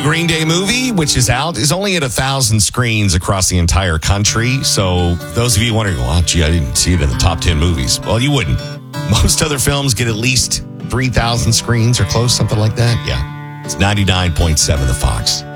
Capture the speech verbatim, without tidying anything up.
Green Day movie, which is out, is only at a thousand screens across the entire country. So those of you wondering, well, gee, I didn't see it in the top ten movies. Well, you wouldn't. Most other films get at least three thousand screens or close, something like that. Yeah. It's ninety-nine point seven The Fox.